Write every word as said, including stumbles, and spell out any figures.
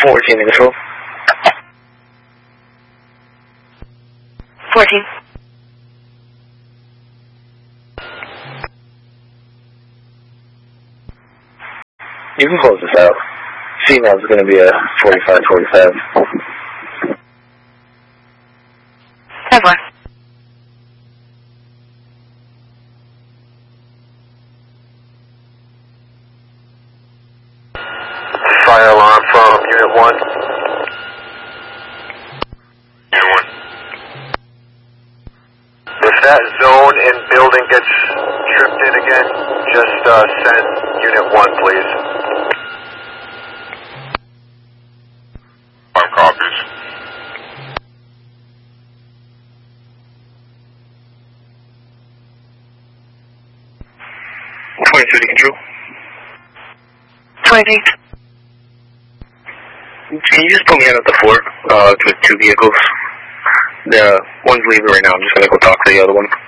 fourteen in control. fourteen. You can close this out. Female's going to be a forty-five forty-five. ten four. Fire alarm from Unit one. Unit one. If that zone and building gets tripped in again, just uh, send Unit one, please. Five copies. twenty-two to control. twenty-three. Can you just put me in at the fort uh, with two vehicles? The one's leaving right now. I'm just going to go talk to the other one.